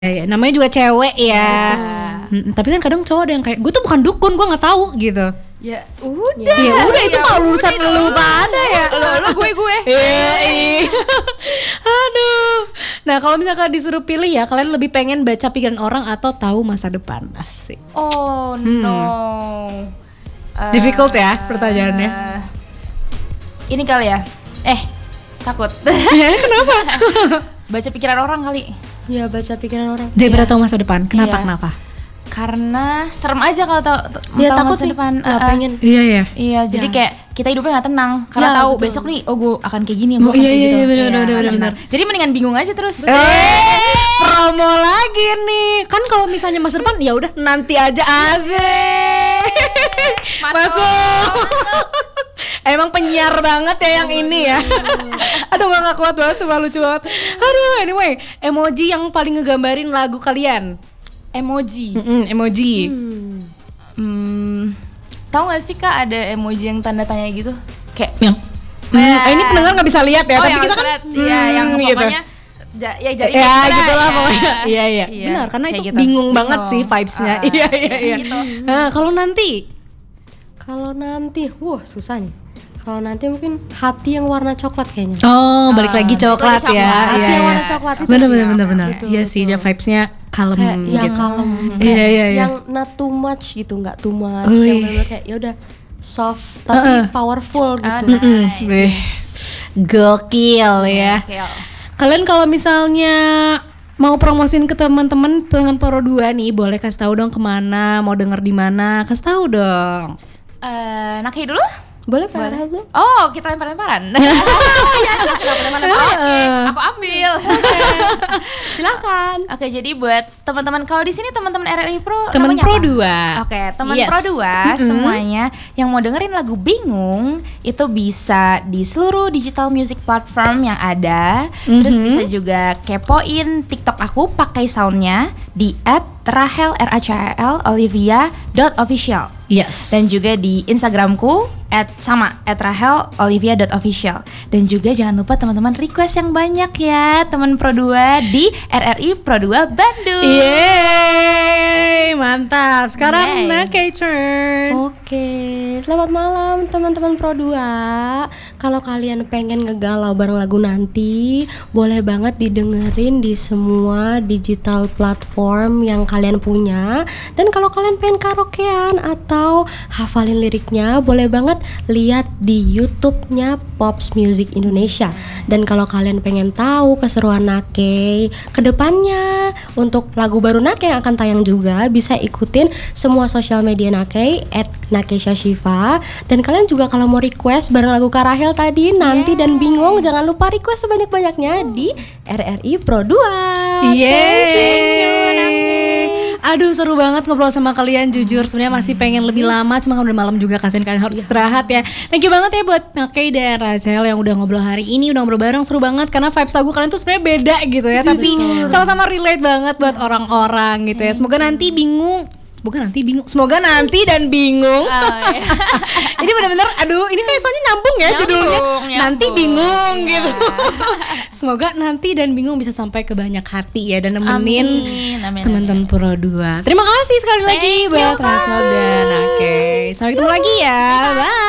Ya, namanya juga cewek ya. Tapi kan kadang cowok ada yang kayak, gue tuh bukan dukun, gue nggak tahu gitu. Ya udah. Ya udah itu mah urusan lu pada ya. Lo gue. Iya. Aduh. Nah kalau misalkan disuruh pilih ya, kalian lebih pengen baca pikiran orang atau tahu masa depan? Asik. Oh no. Difficult ya pertanyaannya. Ini kali ya. Takut. Kenapa? Baca pikiran orang kali. Ya baca pikiran orang. Daripada tahu masa depan. Kenapa? Iya. Kenapa? Karena serem aja kalau tahu Ya takut masa sih. depan. Gak pengen. Iya. Iya, jadi kayak kita hidupnya nggak tenang karena Ya, tahu betul. besok nih, gue akan kayak gini, gue Oh, iya, benar. Jadi mendingan bingung aja terus. Promo lagi nih. Kan kalau misalnya masa depan ya udah nanti aja asik. Masuk. Emang penyiar banget ya yang ini ya. Aduh gak kuat banget, cuma lucu banget. Aduh anyway, emoji yang paling ngegambarin lagu kalian. Emoji. Emoji. Tahu gak sih Kak ada emoji yang tanda tanya gitu? Kayak Yang ini pendengar nggak bisa lihat ya, tapi yang kita kan iya yang gitu. pokoknya jadi Ya gitulah pokoknya. Iya. Benar, karena kayak itu gitu. bingung banget Bingung. sih vibes-nya. Iya. Gitu. Nah, kalau nanti Wah susah nih. Kalau nanti mungkin hati yang warna coklat kayaknya. balik lagi coklat coklat. ya. Hati Iya. yang warna coklat itu Bener. Betul, Iya sih, dia vibes-nya kalem kayak yang gitu. kalem. Iya. Yang not too much gitu, nggak too much. Wih. Yang benar kayak ya udah soft tapi powerful gitu. Wih, gokil ya. Oke. Kalian kalau misalnya mau promosin ke teman-teman dengan Pro 2 nih, boleh kasih tahu dong kemana, mau denger di mana, kasih tahu dong. Naki dulu? Boleh Pak Rahel? Oh, kita lempar-lemparan. Iya, kenapa Oke, aku ambil. Silakan. Oke, jadi buat teman-teman, kalau di sini teman-teman RRI Pro Temen namanya Pro apa? 2. Oke, teman Yes. Pro 2 semuanya yang mau dengerin lagu Bingung itu bisa di seluruh digital music platform yang ada. Terus bisa juga kepoin TikTok aku pakai soundnya di @Rahel @Olivia.official. Yes. Dan juga di Instagramku @Rahel_Olivia.official. Dan juga jangan lupa teman-teman request yang banyak ya teman Pro 2 di RRI Pro 2 Bandung. Yeay, mantap. Sekarang Yeay. Nake turn. Oke, selamat malam teman-teman Pro 2. Kalau kalian pengen ngegalau bareng lagu nanti, boleh banget didengerin di semua digital platform yang kalian punya. Dan kalau kalian pengen karaokean atau hafalin liriknya, boleh banget lihat di YouTube-nya Pops Music Indonesia. Dan kalau kalian pengen tahu keseruan Nake kedepannya untuk lagu baru Nake yang akan tayang juga, bisa ikutin semua sosial media Nake @NakeShashifa. Dan kalian juga kalau mau request bareng lagu Kak Rahel tadi nanti dan bingung, jangan lupa request sebanyak-banyaknya di RRI Pro 2. Yeay. Aduh seru banget ngobrol sama kalian, jujur sebenarnya masih pengen lebih lama, cuma kan udah malam juga, kasihan kalian harus istirahat ya. Thank you banget ya buat Nake dan Rachel yang udah ngobrol hari ini, udah ngobrol bareng, seru banget karena vibes lagu kalian tuh sebenarnya beda gitu ya, tapi sama-sama relate banget buat orang-orang gitu ya. Semoga nanti dan bingung. Ini benar-benar aduh, ini kayak soalnya nyambung ya judulnya. Nanti bingung gitu. Semoga nanti dan bingung bisa sampai ke banyak hati ya dan nemenin teman-teman Pro 2. Terima kasih sekali lagi buat Rachel dan Nake. Sampai ketemu lagi ya. Bye.